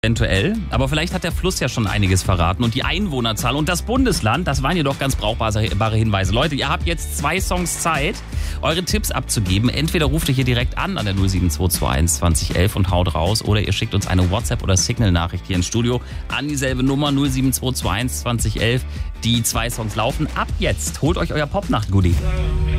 Eventuell, aber vielleicht hat der Fluss ja schon einiges verraten und die Einwohnerzahl und das Bundesland, das waren jedoch ganz brauchbare Hinweise. Leute, ihr habt jetzt 2 Songs Zeit, eure Tipps abzugeben. Entweder ruft ihr hier direkt an der 07221 2011 und haut raus oder ihr schickt uns eine WhatsApp- oder Signal-Nachricht hier ins Studio an dieselbe Nummer 07221 2011. Die 2 Songs laufen ab jetzt. Holt euch euer Popnacht-Goodie.